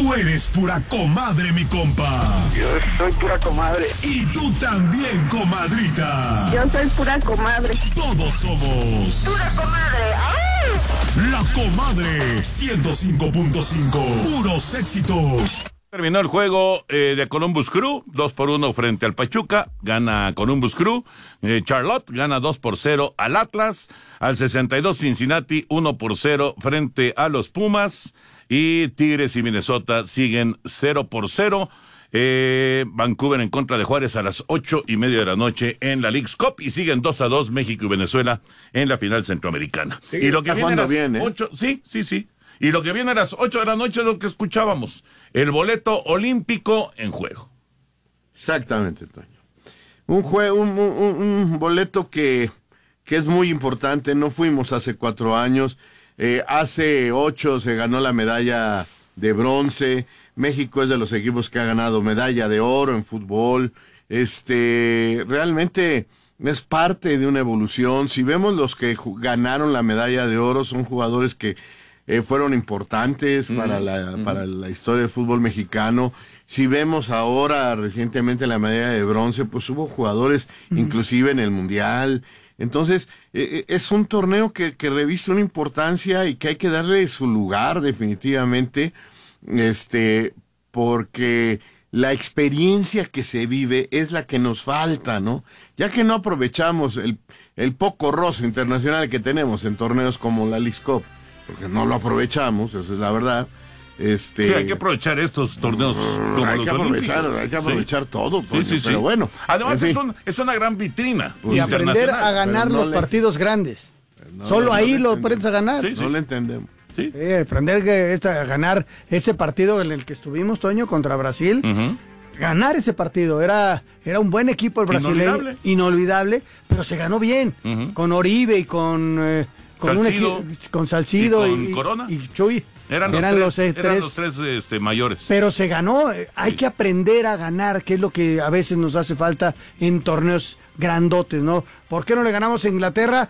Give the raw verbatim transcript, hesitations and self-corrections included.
Tú eres pura comadre, mi compa. Yo soy pura comadre. Y tú también, comadrita. Yo soy pura comadre. Todos somos Pura comadre. ¡Ay! La Comadre ciento cinco punto cinco. Puros éxitos. Terminó el juego eh, de Columbus Crew, dos por uno frente al Pachuca, gana Columbus Crew. Eh, Charlotte gana dos por cero al Atlas. Al sesenta y dos Cincinnati, uno por cero frente a los Pumas. Y Tigres y Minnesota siguen cero por cero. Eh, Vancouver en contra de Juárez a las ocho y media de la noche en la Leagues Cup. Y siguen dos a dos México y Venezuela en la final centroamericana. Sí, y lo que viene a las bien, ¿eh? ocho, sí, sí, sí. Y lo que viene a las ocho de la noche es lo que escuchábamos. El boleto olímpico en juego. Exactamente, Toño. Un, jue- un, un, un boleto que, que es muy importante. No fuimos hace cuatro años. Eh, hace ocho se ganó la medalla de bronce. México es de los equipos que ha ganado medalla de oro en fútbol. Este, realmente es parte de una evolución. Si vemos los que ju- ganaron la medalla de oro, son jugadores que eh, fueron importantes mm, para la mm. para la historia del fútbol mexicano. Si vemos ahora recientemente la medalla de bronce, pues hubo jugadores mm. inclusive en el Mundial. Entonces, eh, es un torneo que, que reviste una importancia y que hay que darle su lugar definitivamente, este, porque la experiencia que se vive es la que nos falta, ¿no? Ya que no aprovechamos el, el poco roce internacional que tenemos en torneos como la Leagues Cup, porque no lo aprovechamos, esa es la verdad. Este, sí, hay que aprovechar estos torneos como hay los que aprovechar, olímpicos. hay que aprovechar sí. todo, Toño, sí, sí, sí. pero bueno. Además sí. es, un, es una gran vitrina y aprender a ganar no los le, partidos grandes. No, Solo no, ahí no lo aprendes a ganar. Sí, sí. No le entendemos. Sí. Eh, aprender que esta, a ganar ese partido en el que estuvimos, Toño, contra Brasil. Uh-huh. Ganar ese partido. Era, era un buen equipo el brasileño. Inolvidable. Inolvidable, pero se ganó bien. Uh-huh. Con Oribe y con, eh, con, Salcido, un equi- con Salcido y con y, Corona. y Chuy. Eran, Eran los tres, los, eh, eran tres. los tres este, mayores. Pero se ganó. Hay Sí. que aprender a ganar, que es lo que a veces nos hace falta en torneos grandotes, ¿no? ¿Por qué no le ganamos a Inglaterra?